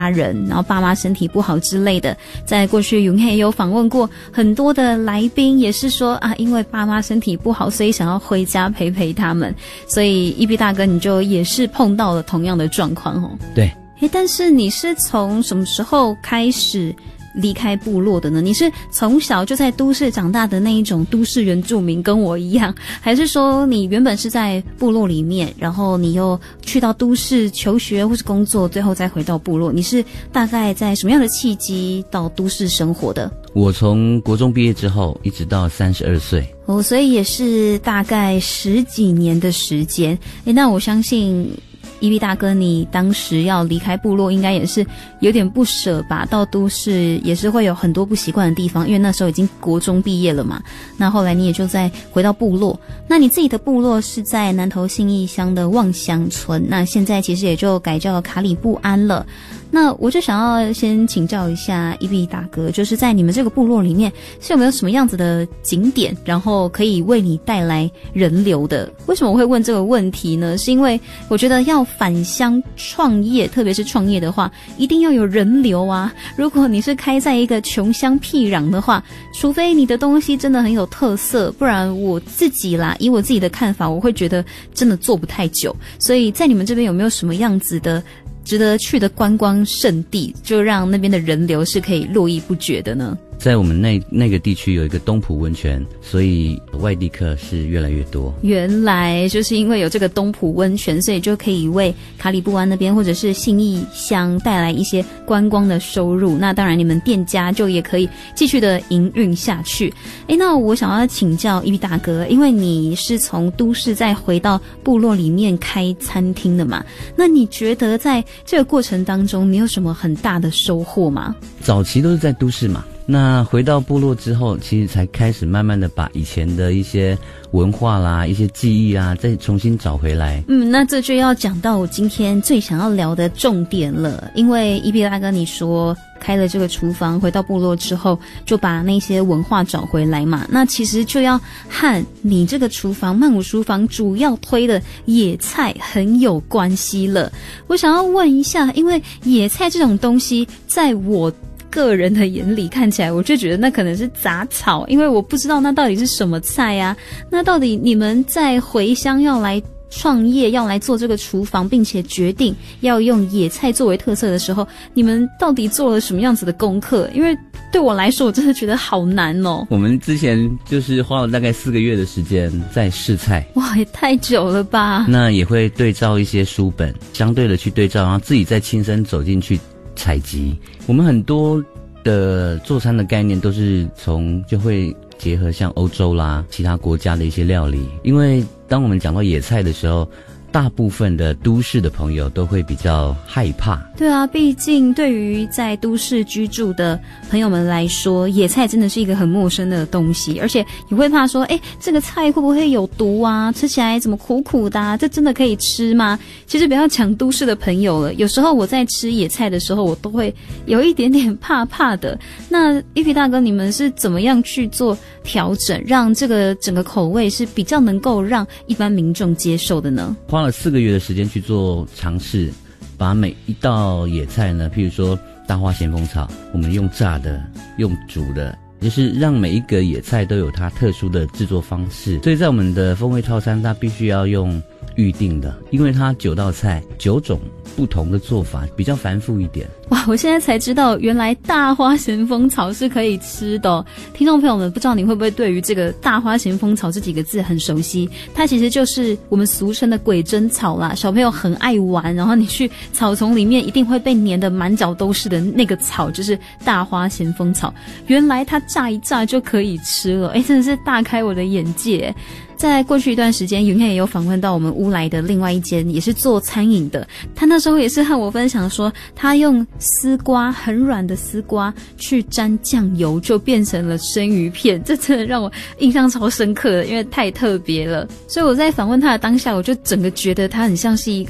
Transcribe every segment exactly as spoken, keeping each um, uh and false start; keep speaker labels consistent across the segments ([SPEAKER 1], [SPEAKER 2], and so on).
[SPEAKER 1] 家人，然后爸妈身体不好之类的。在过去云黑也有访问过很多的来宾，也是说啊，因为爸妈身体不好，所以想要回家陪陪他们。所以一碧大哥你就也是碰到了同样的状况哦。
[SPEAKER 2] 对。
[SPEAKER 1] 诶，但是你是从什么时候开始离开部落的呢？你是从小就在都市长大的那一种都市原住民，跟我一样，还是说你原本是在部落里面，然后你又去到都市求学或是工作，最后再回到部落？你是大概在什么样的契机到都市生活的？
[SPEAKER 2] 我从国中毕业之后一直到三十二岁
[SPEAKER 1] 哦，所以也是大概十几年的时间。诶，那我相信一碧大哥你当时要离开部落应该也是有点不舍吧，到都市也是会有很多不习惯的地方，因为那时候已经国中毕业了嘛。那后来你也就再回到部落，那你自己的部落是在南投信义乡的望乡村，那现在其实也就改叫卡里布安了。那我就想要先请教一下一碧大哥，就是在你们这个部落里面是有没有什么样子的景点，然后可以为你带来人流的？为什么我会问这个问题呢？是因为我觉得要返乡创业，特别是创业的话，一定要有人流啊。如果你是开在一个穷乡僻壤的话，除非你的东西真的很有特色，不然我自己啦，以我自己的看法，我会觉得真的做不太久。所以在你们这边有没有什么样子的值得去的观光胜地，就让那边的人流是可以络绎不绝的呢？
[SPEAKER 2] 在我们那那个地区有一个东埔温泉，所以外地客是越来越多。
[SPEAKER 1] 原来就是因为有这个东埔温泉，所以就可以为卡里布湾那边或者是信义乡带来一些观光的收入。那当然你们店家就也可以继续的营运下去。诶，那我想要请教一碧大哥，因为你是从都市再回到部落里面开餐厅的嘛，那你觉得在这个过程当中你有什么很大的收获吗？
[SPEAKER 2] 早期都是在都市嘛，那回到部落之后，其实才开始慢慢的把以前的一些文化啦、一些记忆啊，再重新找回来。
[SPEAKER 1] 嗯，那这就要讲到我今天最想要聊的重点了。因为一碧大哥你说开了这个厨房，回到部落之后就把那些文化找回来嘛，那其实就要和你这个厨房曼谷厨房主要推的野菜很有关系了。我想要问一下，因为野菜这种东西在我个人的眼里看起来，我就觉得那可能是杂草，因为我不知道那到底是什么菜啊。那到底你们在回乡要来创业，要来做这个厨房，并且决定要用野菜作为特色的时候，你们到底做了什么样子的功课？因为对我来说我真的觉得好难哦。
[SPEAKER 2] 我们之前就是花了大概四个月的时间在试菜。
[SPEAKER 1] 哇，也太久了吧。
[SPEAKER 2] 那也会对照一些书本，相对的去对照，然后自己再亲身走进去采集。我们很多的做餐的概念都是从就会结合像欧洲啦其他国家的一些料理，因为当我们讲到野菜的时候，大部分的都市的朋友都会比较害怕。
[SPEAKER 1] 对啊，毕竟对于在都市居住的朋友们来说，野菜真的是一个很陌生的东西，而且也会怕说，诶，这个菜会不会有毒啊？吃起来怎么苦苦的啊？这真的可以吃吗？其实不要讲都市的朋友了，有时候我在吃野菜的时候，我都会有一点点怕怕的。那一碧大哥，你们是怎么样去做调整，让这个整个口味是比较能够让一般民众接受的呢？
[SPEAKER 2] 花了四个月的时间去做尝试，把每一道野菜呢，譬如说大花咸丰草，我们用炸的，用煮的，就是让每一个野菜都有它特殊的制作方式。所以在我们的风味套餐，它必须要用预定的，因为它九道菜九种不同的做法，比较繁复一点。
[SPEAKER 1] 哇，我现在才知道原来大花咸丰草是可以吃的哦。听众朋友们，不知道你会不会对于这个大花咸丰草这几个字很熟悉？它其实就是我们俗称的鬼针草啦，小朋友很爱玩，然后你去草丛里面一定会被粘得满脚都是的那个草，就是大花咸丰草。原来它炸一炸就可以吃了，诶，真的是大开我的眼界。在过去一段时间，云黑也有访问到我们乌来的另外一间也是做餐饮的，他那时候也是和我分享说，他用丝瓜很软的丝瓜去沾酱油，就变成了生鱼片，这真的让我印象超深刻的，因为太特别了。所以我在访问他的当下，我就整个觉得他很像是一个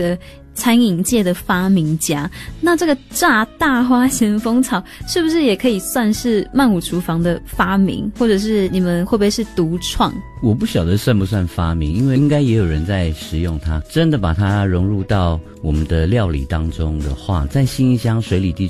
[SPEAKER 1] 餐饮界的发明家。那这个炸大花咸丰草是不是也可以算是曼谷厨房的发明，或者是你们会不会是独创？
[SPEAKER 2] 我不晓得算不算发明，因为应该也有人在食用它。真的把它融入到我们的料理当中的话，在信义乡水里地